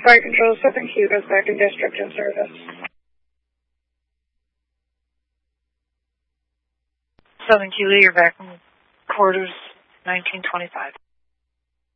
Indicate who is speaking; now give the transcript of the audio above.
Speaker 1: Flight Control, Southern Cuba, 2nd District in service.
Speaker 2: Southern Cuba, you're back in quarters 1925.